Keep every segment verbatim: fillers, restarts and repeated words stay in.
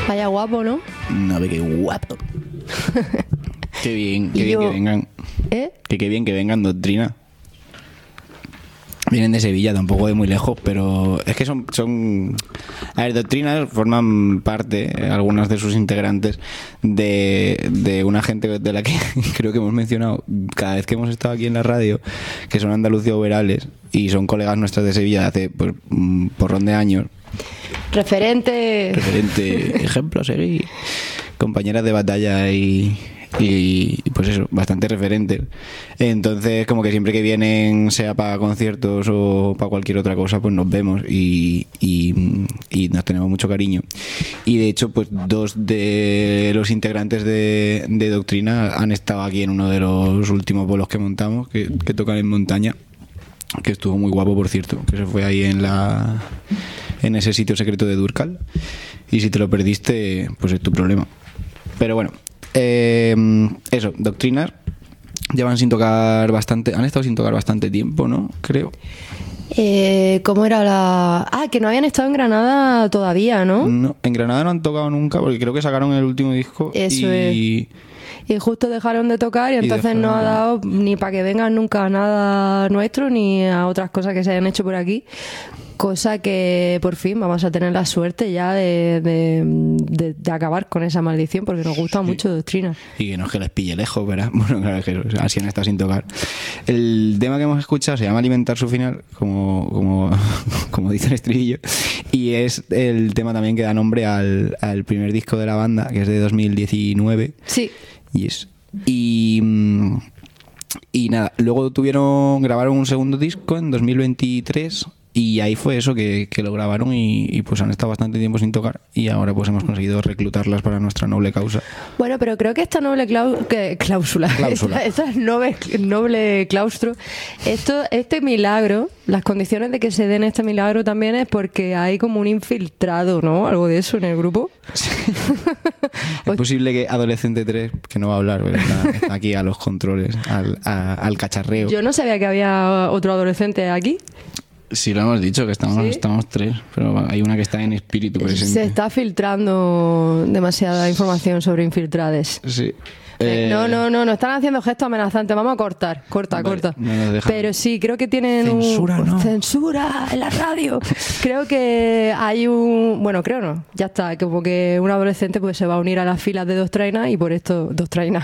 Vaya guapo, ¿no? No, ve qué guapo. Qué bien, qué bien yo... que vengan. ¿Eh? Que qué bien que vengan Doctrina. Vienen de Sevilla, tampoco de muy lejos, pero es que son... son a ver, Doctrina forman parte, eh, algunas de sus integrantes, de, de una gente de la que creo que hemos mencionado cada vez que hemos estado aquí en la radio, que son Andalucía Overales, y son colegas nuestras de Sevilla de hace pues, un porrón de años. Referente. Referente, ejemplo a seguir. Compañeras de batalla y... y pues eso, bastante referentes. Entonces como que siempre que vienen, sea para conciertos o para cualquier otra cosa, pues nos vemos y, y, y nos tenemos mucho cariño. Y de hecho pues dos de los integrantes de, de Doctrina han estado aquí en uno de los últimos bolos que montamos, que, que tocan en montaña, que estuvo muy guapo, por cierto, que se fue ahí en la en ese sitio secreto de Durcal, y si te lo perdiste pues es tu problema. Pero bueno, Eh, eso, Doctrinas llevan sin tocar bastante, han estado sin tocar bastante tiempo, ¿no? Creo. Eh, ¿Cómo era la...? Ah, que no habían estado en Granada todavía, ¿no? No, en Granada no han tocado nunca, porque creo que sacaron el último disco. Eso y... es. Y justo dejaron de tocar y entonces y no ha dado ni para que vengan nunca a nada nuestro ni a otras cosas que se hayan hecho por aquí. Cosa que por fin vamos a tener la suerte ya de, de, de, de acabar con esa maldición, porque nos gusta sí. mucho Doctrina. Y que no es que les pille lejos, ¿verdad? Bueno, claro, que así han estado sin tocar. El tema que hemos escuchado se llama Alimentar su final, como, como, como dice el estribillo, y es el tema también que da nombre al, al primer disco de la banda, que es de dos mil diecinueve. Sí. Yes. Y... Y nada, luego tuvieron, grabaron un segundo disco en dos mil veintitrés y ahí fue eso que, que lo grabaron y, y pues han estado bastante tiempo sin tocar y ahora pues hemos conseguido reclutarlas para nuestra noble causa. Bueno, pero creo que esta noble clau- que, cláusula, cláusula. Esta, esta noble, noble claustro, esto, este milagro, las condiciones de que se den este milagro también es porque hay como un infiltrado, ¿no? Algo de eso en el grupo. Sí. Es posible que Adolescente tres, que no va a hablar, pero está, está aquí a los controles, al, a, al cacharreo. Yo no sabía que había otro adolescente aquí. Sí, lo hemos dicho, que estamos, ¿Sí? estamos tres, pero hay una que está en espíritu presente. Se está filtrando demasiada información sobre infiltrades. Sí. Eh, no, no, no, no están haciendo gestos amenazantes. Vamos a cortar, corta, vale, corta. No Pero sí, creo que tienen censura, un... no. Censura en la radio. Creo que hay un... Bueno, creo no. Ya está, como que un adolescente pues se va a unir a las filas de Doctrina y por esto... Doctrina.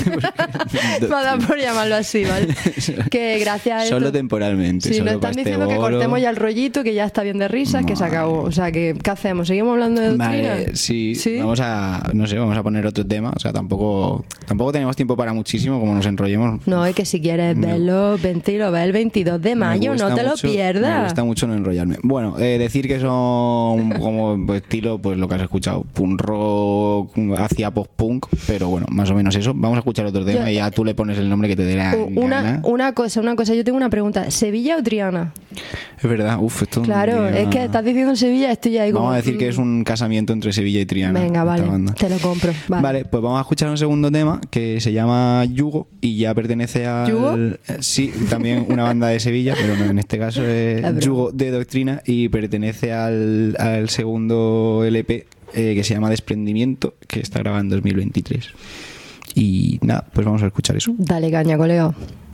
Me ha dado por llamarlo así, ¿vale? Que gracias a esto... Solo temporalmente. Sí, solo nos están este diciendo bolo. que cortemos ya el rollito, que ya está bien de risas, que se acabó. O sea, que ¿qué hacemos? ¿Seguimos hablando de Doctrina? Vale, sí, sí. Vamos a... No sé, vamos a poner otro tema. O sea, tampoco... Tampoco tenemos tiempo para muchísimo, como nos enrollemos. No, es que si quieres me, verlo, vente y lo ves el veintidós de mayo, no te mucho, lo pierdas. Me gusta mucho no enrollarme. Bueno, eh, decir que son como pues, estilo, pues lo que has escuchado, punk rock hacia post-punk, pero bueno, más o menos eso. Vamos a escuchar otro tema Yo, y ya tú le pones el nombre que te dé la una, gana. Una cosa, una cosa, yo tengo una pregunta. ¿Sevilla o Triana? Es verdad, uff, esto Claro, es que estás diciendo Sevilla, estoy ahí como... Vamos a decir que es un casamiento entre Sevilla y Triana. Venga, vale, te lo compro. Vale. Vale, pues vamos a escuchar un segundo tema que se llama Yugo y ya pertenece al... ¿Yugo? Sí, también una banda de Sevilla, pero no, en este caso es Yugo de Doctrina y pertenece al, al segundo L P eh, que se llama Desprendimiento, que está grabado en dos mil veintitrés. Y nada, pues vamos a escuchar eso. Dale caña, colega.